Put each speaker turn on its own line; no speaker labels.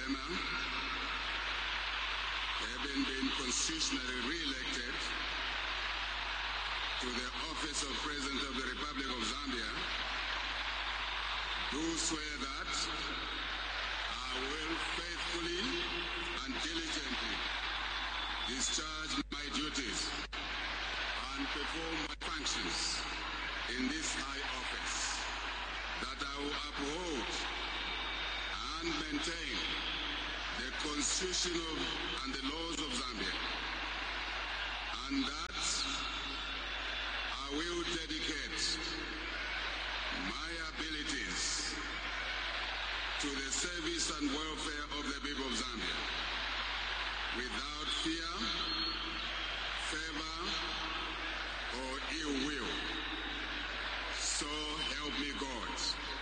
Chadema, having been constitutionally re-elected to the office of President of the Republic of Zambia, do swear that I will faithfully and diligently discharge my duties and perform my functions in this high office, that I will uphold and maintain the Constitution and the laws of Zambia, and that I will dedicate my abilities to the service and welfare of the people of Zambia, without fear, favor, or ill will. So help me God.